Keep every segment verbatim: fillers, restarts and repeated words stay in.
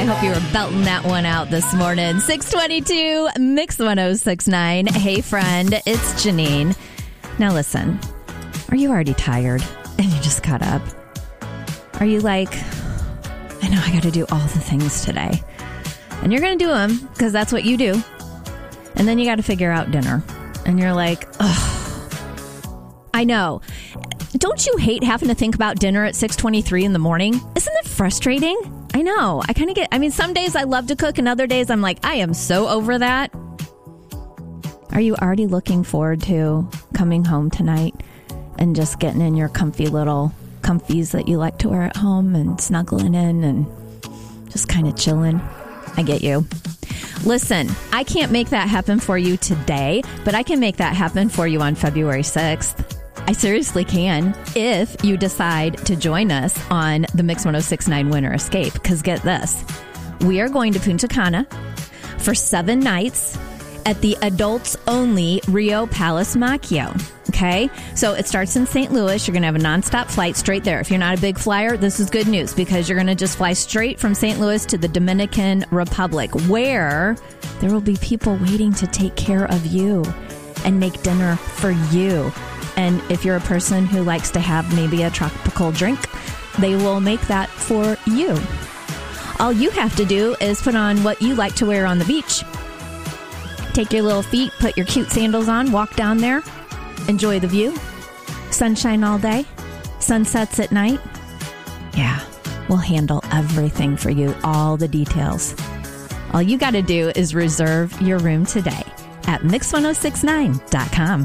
hope you were belting that one out this morning. six twenty-two, Mix one oh six point nine. Hey, friend, it's Janine. Now, listen, are you already tired and you just got up? Are you like, I know I got to do all the things today. And you're going to do them because that's what you do. And then you got to figure out dinner. And you're like, oh, I know. Don't you hate having to think about dinner at six twenty-three in the morning? Isn't it frustrating? I know. I kind of get, I mean, some days I love to cook and other days I'm like, I am so over that. Are you already looking forward to coming home tonight and just getting in your comfy little comfies that you like to wear at home and snuggling in and just kind of chilling? I get you. Listen, I can't make that happen for you today, but I can make that happen for you on February sixth. I seriously can if you decide to join us on the Mix one oh six point nine Winter Escape. Because get this, we are going to Punta Cana for seven nights at the adults-only Rio Palace Macchio. Okay? So it starts in Saint Louis. You're going to have a nonstop flight straight there. If you're not a big flyer, this is good news because you're going to just fly straight from Saint Louis to the Dominican Republic, where there will be people waiting to take care of you and make dinner for you. And if you're a person who likes to have maybe a tropical drink, they will make that for you. All you have to do is put on what you like to wear on the beach. Take your little feet, put your cute sandals on, walk down there, enjoy the view. Sunshine all day, sunsets at night. Yeah, we'll handle everything for you, all the details. All you got to do is reserve your room today at mix one oh six nine dot com.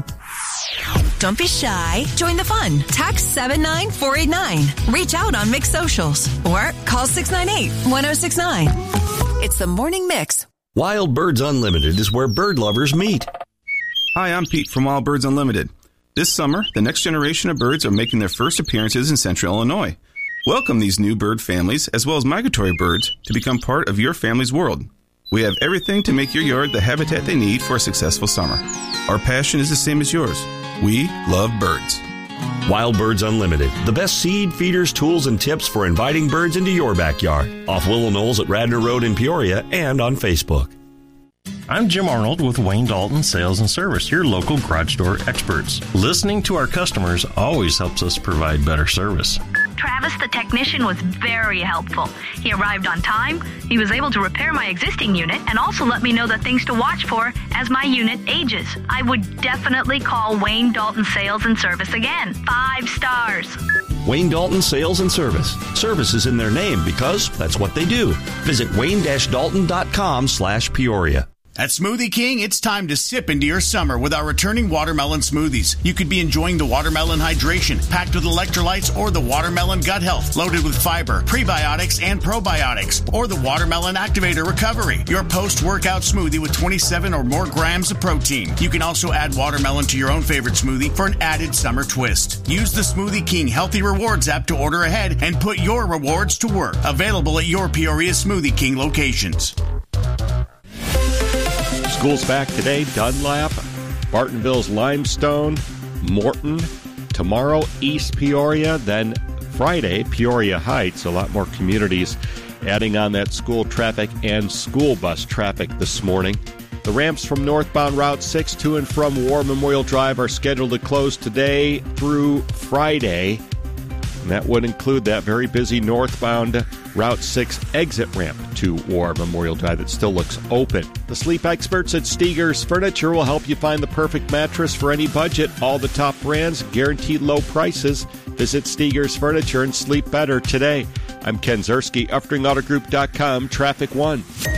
Don't be shy. Join the fun. Text seven nine four eight nine. Reach out on Mix Socials or call six nine eight one oh six nine. It's the Morning Mix. Wild Birds Unlimited is where bird lovers meet. Hi, I'm Pete from Wild Birds Unlimited. This summer, the next generation of birds are making their first appearances in Central Illinois. Welcome these new bird families, as well as migratory birds, to become part of your family's world. We have everything to make your yard the habitat they need for a successful summer. Our passion is the same as yours. We love birds. Wild Birds Unlimited, the best seed, feeders, tools, and tips for inviting birds into your backyard. Off Willow Knolls at Radnor Road in Peoria and on Facebook. I'm Jim Arnold with Wayne Dalton Sales and Service, your local garage door experts. Listening to our customers always helps us provide better service. Travis, the technician, was very helpful. He arrived on time, he was able to repair my existing unit, and also let me know the things to watch for as my unit ages. I would definitely call Wayne Dalton Sales and Service again. Five stars. Wayne Dalton Sales and Service. Service is in their name because that's what they do. Visit wayne dash dalton dot com slash Peoria. At Smoothie King, it's time to sip into your summer with our returning watermelon smoothies. You could be enjoying the watermelon hydration, packed with electrolytes, or the watermelon gut health, loaded with fiber, prebiotics, and probiotics, or the watermelon activator recovery, your post-workout smoothie with twenty-seven or more grams of protein. You can also add watermelon to your own favorite smoothie for an added summer twist. Use the Smoothie King Healthy Rewards app to order ahead and put your rewards to work. Available at your Peoria Smoothie King locations. School's back today. Dunlap, Bartonville's Limestone, Morton. Tomorrow, East Peoria. Then Friday, Peoria Heights. A lot more communities adding on that school traffic and school bus traffic this morning. The ramps from northbound Route six to and from War Memorial Drive are scheduled to close today through Friday. And that would include that very busy northbound Route six exit ramp to War Memorial Drive that still looks open. The sleep experts at Steger's Furniture will help you find the perfect mattress for any budget. All the top brands, guaranteed low prices. Visit Steger's Furniture and sleep better today. I'm Ken Zerski, Uftring Auto Group dot com, Traffic One.